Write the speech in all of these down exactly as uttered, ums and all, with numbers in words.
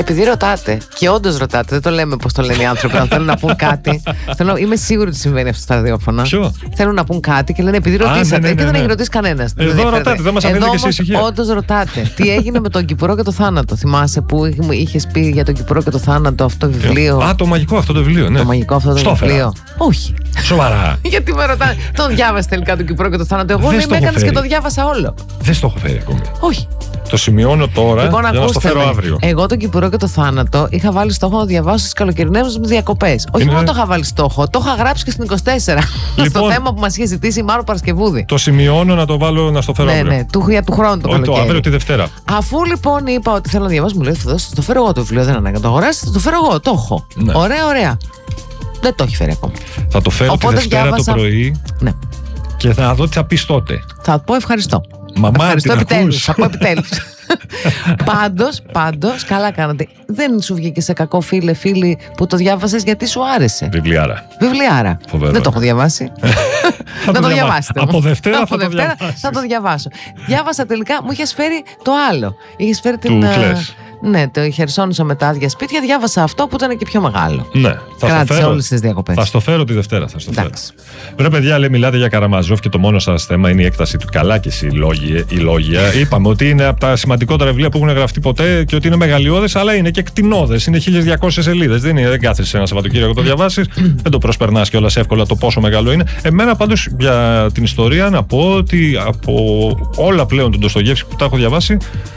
επειδή ρωτάτε, και όντως ρωτάτε, δεν το λέμε πώς το λένε οι άνθρωποι, αν θέλουν να πούν κάτι. Θέλω, είμαι σίγουρη ότι συμβαίνει αυτό στα ραδιόφωνα. Ποιο? Θέλουν να πούν κάτι και λένε επειδή ρωτήσατε. Α, ναι, ναι, ναι, και δεν ναι. έχει ρωτήσει κανένας. Εδώ ρωτάτε, δεν μας αφήνετε και σε ησυχία. Όντως ρωτάτε. Τι έγινε με τον Κυπουρό και το θάνατο? Θυμάσαι που είχες πει για τον Κυπουρό και το θάνατο αυτό το βιβλίο? Α, το μαγικό αυτό το βιβλίο, ναι. Το μαγικό αυτό το Στο βιβλίο. έφερα. Όχι. Σοβαρά. Γιατί με ρωτάνε. Τον διάβασε τελικά τον Κυπουρό και το θάνατο? Εγώ Δεν δεν στο με έχω έκανε και φέρει. το διάβασα όλο. Δεν στο έχω φέρει ακόμη. Όχι. Το σημειώνω τώρα Λοιπόν, για να στο ακούστε φέρω με. αύριο. Εγώ τον Κυπουρό και το θάνατο είχα βάλει στόχο να το διαβάσω στις καλοκαιρινές μου διακοπές. Όχι Είναι- μόνο το είχα βάλει στόχο, το είχα γράψει και στην είκοσι τέσσερα. Λοιπόν, στο θέμα που μας είχε ζητήσει η Μάρο Παρασκευούδη. Το σημειώνω να το βάλω να στο φέρω Ναι, αύριο. ναι, του, για του χρόνου το Όχι, το καλοκαίρι. αύριο τη Δευτέρα. Αφού λοιπόν είπα ότι θέλω να διαβάσω, μου λέει θα δώσω, το φέρω εγώ το βιβλίο. Δεν είναι ανάγκη να το αγοράσει, θα το φέρω εγώ. Το έχω. Ναι. Ωραία, ωραία. Δεν το έχει φέρει ακόμα. Θα το φέρω Οπότε τη Δευτέρα διάβασα- το πρωί Ναι. και θα δω τι θα πει τότε. Θα πω ευχαριστώ. Μαμά, ευχαριστώ την επιτέλους. ακούς? Θα πω επιτέλους. Πάντως, πάντως, καλά κάνατε. Δεν σου βγήκε σε κακό, φίλε, φίλοι, που το διάβασες γιατί σου άρεσε. Βιβλιάρα. Βιβλιάρα. Φοβερό. Δεν το έχω διαβάσει. Θα Να το διαβα- διαβάσετε. Από Δευτέρα Από θα το Δευτέρα διαβάσεις. θα το διαβάσω. Διάβασα τελικά, μου είχες φέρει το άλλο. Είχες φέρει την. Του ε, Κλες. Ναι, το Χερσόνησο με τα άδεια σπίτια. Διάβασα αυτό που ήταν και πιο μεγάλο. Ναι, θα Κράτησε στο φέρω. όλες τις διακοπές. Θα στο φέρω τη Δευτέρα. Θα στο φέρω. Εντάξει. Ρε παιδιά, λέει, μιλάτε για Καραμαζόφ και το μόνο σας θέμα είναι η έκταση του. Καλά και εσύ, η λόγια. Η λόγια. Είπαμε ότι είναι από τα σημαντικότερα βιβλία που έχουν γραφτεί ποτέ και ότι είναι μεγαλειώδες, αλλά είναι και κτηνώδες. Είναι χίλιες διακόσιες σελίδες. Δεν, είναι, δεν κάθεσαι ένα Σαββατοκύριακο να το διαβάσεις. Δεν το προσπερνάς κιόλας εύκολα το πόσο μεγάλο είναι. Εμένα πάντως για την ιστορία να πω ότι από όλα πλέον του Ντοστογεύσκη που τα έχω διαβάσει,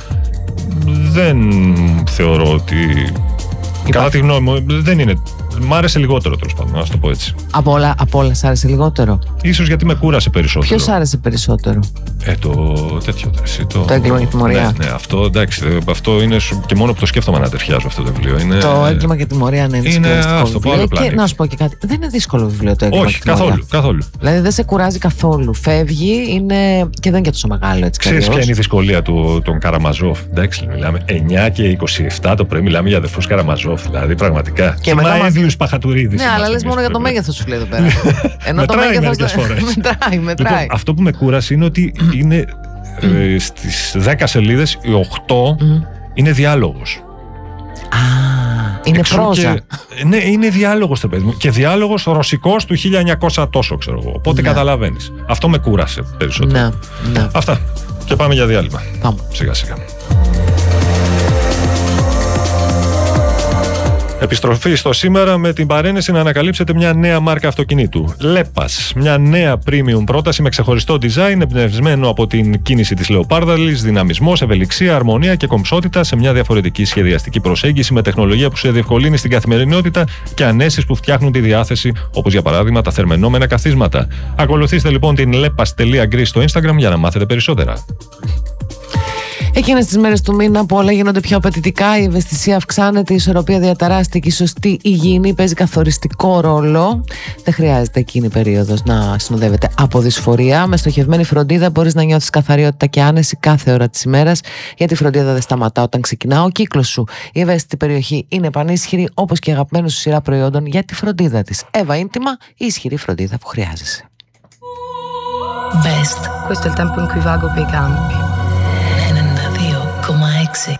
δεν θεωρώ ότι. Κατά τη γνώμη μου, δεν είναι. Μ' άρεσε λιγότερο, τέλος πάντων, να το πω έτσι. Από όλα, από όλα σ' άρεσε λιγότερο. Ίσως γιατί με κούρασε περισσότερο. Ποιος άρεσε περισσότερο? Ε, το τέτοιο. Το, εσύ, το, Το έγκλημα και τη τιμωρία. Ναι, ναι, αυτό εντάξει. ε, Αυτό είναι σου- και μόνο που το σκέφτομαι να ταιριάζω αυτό το βιβλίο. Είναι, Το έγκλημα και τη τιμωρία, ναι, είναι είναι, συγκλονιστικό ας το πω, βιβλίο. άλλο Και πλανήτη. να σου πω και κάτι. Δεν είναι δύσκολο βιβλίο το έγκλημα Όχι, και τη τιμωρία. καθόλου, καθόλου. Δηλαδή δεν σε κουράζει καθόλου. Φεύγει, είναι. Και δεν είναι και τόσο μεγάλο έτσι. Ξέρεις κι ποια αλλιώς. είναι η δυσκολία του τον Καραμαζόφ? Εντάξει, μιλάμε εννιά και είκοσι επτά το πρωί, μιλάμε για αδερφούς Καραμαζόφ. Δηλαδή, πραγματικά. Και μετά μας- Μαΐδιους Παχατουρίδης. Ναι, αλλά είμαστε λες εμείς μόνο για το πρέπει. μέγεθος σου λέει εδώ πέρα. Ενώ το Μετράει μέγεθος. μερικές φορές. Μετράει, μετράει. Λοιπόν, αυτό που με κούρασε είναι ότι είναι ε, στις δέκα σελίδες, οι οκτώ είναι διάλογος. Α, είναι Εξού πρόζα. και- ναι, είναι διάλογος το παιδί μου. Και διάλογος ρωσικός του χίλια εννιακόσια τόσο, ξέρω εγώ. Οπότε Ναι. καταλαβαίνεις. Αυτό με κούρασε περισσότερο. Ναι, ναι. Αυτά. Και πάμε για διάλειμμα. Πάμε. Σιγά σιγά. Επιστροφή στο σήμερα με την παρένεση να ανακαλύψετε μια νέα μάρκα αυτοκινήτου. Λέπας. Μια νέα premium πρόταση με ξεχωριστό design εμπνευσμένο από την κίνηση της Λεοπάρδαλης, δυναμισμός, ευελιξία, αρμονία και κομψότητα σε μια διαφορετική σχεδιαστική προσέγγιση με τεχνολογία που σε διευκολύνει στην καθημερινότητα και ανέσεις που φτιάχνουν τη διάθεση, όπως για παράδειγμα τα θερμαινόμενα καθίσματα. Ακολουθήστε λοιπόν την lepas.greece στο Instagram για να μάθετε περισσότερα. Εκείνες τις μέρες του μήνα που όλα γίνονται πιο απαιτητικά, η ευαισθησία αυξάνεται, η ισορροπία διαταράσσεται και η σωστή υγιεινή παίζει καθοριστικό ρόλο. Δεν χρειάζεται εκείνη η περίοδος να συνοδεύεται από δυσφορία. Με στοχευμένη φροντίδα μπορείς να νιώθεις καθαριότητα και άνεση κάθε ώρα της ημέρας, γιατί η φροντίδα δεν σταματά όταν ξεκινά ο κύκλος σου. Η ευαίσθητη περιοχή είναι πανίσχυρη, όπως και η αγαπημένη σου σειρά προϊόντων για τη φροντίδα της. Εύα Ίντιμα, η ισχυρή φροντίδα που χρειάζεσαι. Best. Questo è il tempo in cui vago per i campi. ενενήντα δύο κόμμα έξι.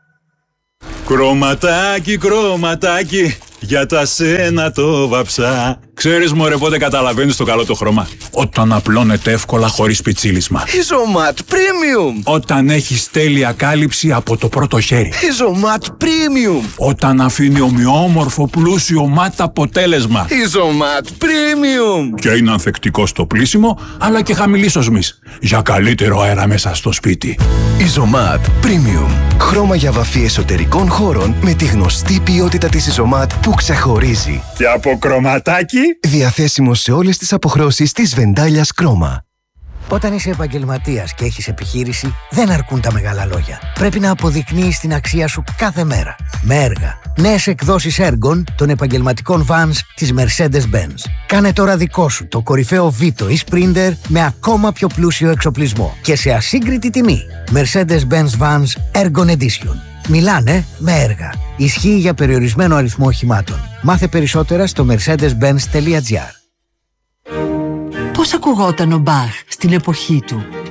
Κρωματάκι, κρωματάκι, για τα σένα το βαψά. Ξέρεις μωρέ πότε καταλαβαίνεις το καλό το χρώμα? Όταν απλώνεται εύκολα χωρίς πιτσίλισμα. Isomat Premium! Όταν έχεις τέλεια κάλυψη από το πρώτο χέρι. Isomat Premium! Όταν αφήνει ομοιόμορφο πλούσιο ματ αποτέλεσμα. Isomat Premium! Και είναι ανθεκτικό στο πλύσιμο, αλλά και χαμηλής οσμής. Για καλύτερο αέρα μέσα στο σπίτι. Isomat Premium. Χρώμα για βαφή εσωτερικών χώρων με τη γνωστή ποιότητα της Isomat που ξεχωρίζει. Και από κρωματάκι. Διαθέσιμο σε όλες τις αποχρώσεις της Βεντάλιας Κρόμα. Όταν είσαι επαγγελματίας και έχεις επιχείρηση, δεν αρκούν τα μεγάλα λόγια. Πρέπει να αποδεικνύεις την αξία σου κάθε μέρα. Με έργα. Νέες εκδόσεις έργων των επαγγελματικών vans της Mercedes-Benz. Κάνε τώρα δικό σου το κορυφαίο Vito ή Sprinter με ακόμα πιο πλούσιο εξοπλισμό και σε ασύγκριτη τιμή. Mercedes-Benz Vans Ergon Edition. Μιλάνε με έργα. Ισχύει για περιορισμένο αριθμό οχημάτων. Μάθε περισσότερα στο mercedes benz τελεία gr. Πώς ακουγόταν ο Μπαχ στην εποχή του,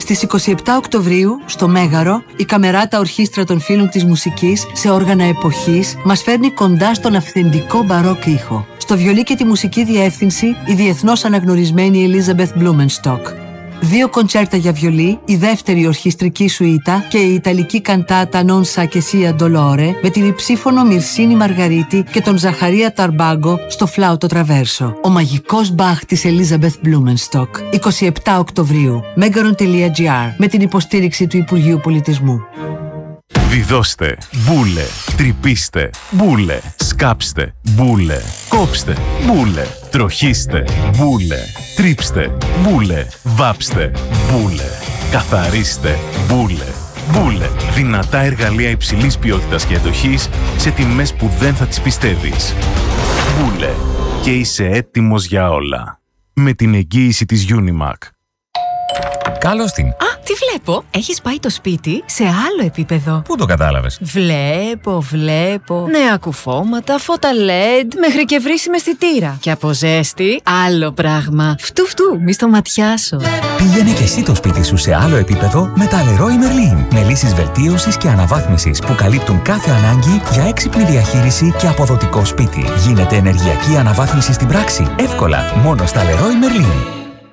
Στις είκοσι επτά Οκτωβρίου, στο Μέγαρο, η Καμεράτα Ορχήστρα των Φίλων της Μουσικής σε όργανα εποχής μας φέρνει κοντά στον αυθεντικό μπαρόκ ήχο. Στο βιολί και τη μουσική διεύθυνση, η διεθνώς αναγνωρισμένη Ελίζαμπεθ Μπλούμενστοκ. Δύο κοντσέρτα για βιολί, η δεύτερη ορχιστρική σουίτα και η ιταλική καντάτα Non sa che sia dolore με την υψήφωνο Μυρσίνη Μαργαρίτη και τον Ζαχαρία Ταρμπάγκο στο φλάουτο τραβέρσο. Ο μαγικός Μπαχ της Ελίζαμπεθ Μπλούμενστοκ. είκοσι επτά Οκτωβρίου. μέγαρον τελεία τζι άρ με την υποστήριξη του Υπουργείου Πολιτισμού. Βιδώστε, μπούλε, τρυπήστε, μπούλε, σκάψτε, μπούλε, κόψτε, μπούλε, τροχίστε, μπούλε, τρίψτε, μπούλε, βάψτε, μπούλε, καθαρίστε, μπούλε, μπούλε. Δυνατά εργαλεία υψηλής ποιότητας και εντοχής σε τιμές που δεν θα τις πιστεύεις. Μπούλε. Και είσαι έτοιμος για όλα. Με την εγγύηση της Unimac. Καλώς την. Α, τι βλέπω. Έχεις πάει το σπίτι σε άλλο επίπεδο. Πού το κατάλαβες? Βλέπω, βλέπω. Νέα κουφώματα, φώτα ελ ι ντι, μέχρι και βρύσιμη αισθητήρα. Και από ζέστη, άλλο πράγμα. Φτου φτου, μη στο ματιάσω. Πήγαινε και εσύ το σπίτι σου σε άλλο επίπεδο με τα Leroy Merlin. Με λύσεις βελτίωσης και αναβάθμισης που καλύπτουν κάθε ανάγκη για έξυπνη διαχείριση και αποδοτικό σπίτι. Γίνεται ενεργειακή αναβάθμιση στην πράξη. Εύκολα, μόνο στα Leroy Merlin.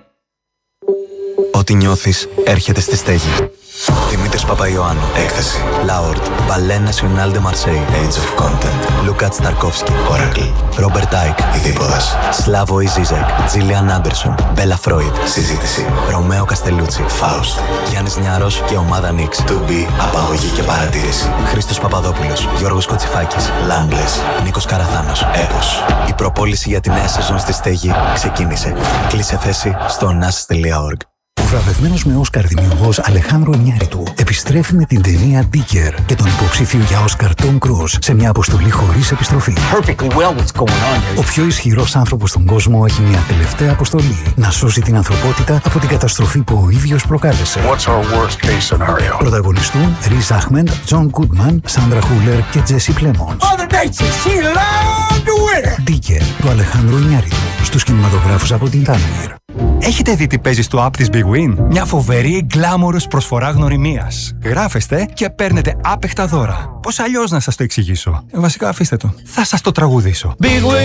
Ό,τι νιώθεις έρχεται στη στέγη. Δημήτρης Παπαϊωάννου. Έκθεση. Λάορτ. Ballet National de Marseille. Age of Content. Λουκάτ Σταρκόφσκι. Oracle. Ρόμπερτ Άικ. Ειδίποδας. Σλάβο Ιζίζεκ. Τζίλιαν Άντερσον. Μπέλα Φρόιντ. Συζήτηση. Ρωμαίο Καστελούτσι. Φάουστ. Γιάννης Νιάρος και ομάδα Νίξ. To be. Απαγωγή και παρατήρηση. Χρήστος Παπαδόπουλος. Γιώργος Κοτσιφάκης. Λάμπλες. Νίκος Καραθάνος. Έπος. Η προπόληση για τη νέα σεζόν στη στέγη ξεκίνησε. Κλείσε θέση στο nas τελεία org. Ο βραβευμένος με Όσκαρ δημιουργός Αλεχάνδρο Ινιάριτου επιστρέφει με την ταινία Dickie και τον υποψήφιο για Όσκαρ Tom Cruise σε μια αποστολή χωρίς επιστροφή. Well ο πιο ισχυρός άνθρωπος στον κόσμο έχει μια τελευταία αποστολή: να σώσει την ανθρωπότητα από την καταστροφή που ο ίδιος προκάλεσε. What's our worst case scenario? Πρωταγωνιστούν Riz Ahmed, John Goodman, Sandra Huller και Jesse Plemons. Dickie του Αλεχάνδρου Ινιάριτου στους κινηματογράφους από την Tanwir. Έχετε δει τι παίζει στο app της Big Win? Μια φοβερή γκλάμορος προσφορά γνωριμίας. Γράφεστε και παίρνετε άπεχτα δώρα. Πώς αλλιώς να σας το εξηγήσω? Ε, βασικά αφήστε το. Θα σας το τραγουδήσω. Big Win.